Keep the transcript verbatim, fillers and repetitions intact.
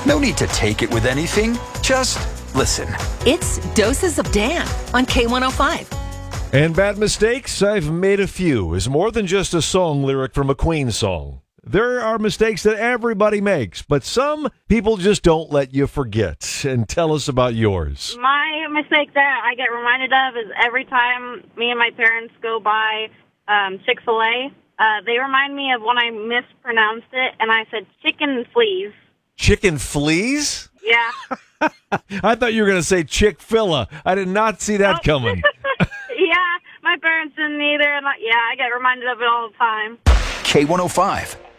No need to take it with anything. Just listen. It's Doses of Dan on K one oh five. And bad mistakes, I've made a few, is more than just a song lyric from a Queen song. There are mistakes that everybody makes, but some people just don't let you forget. And tell us about yours. My mistake that I get reminded of is every time me and my parents go by um, Chick-fil-A, uh, they remind me of when I mispronounced it, and I said chicken fleas. Chicken fleas? Yeah. I thought you were going to say Chick-fil-A. I did not see that Oh. coming. Yeah, my parents didn't either, and like, yeah, I get reminded of it all the time. K one oh five.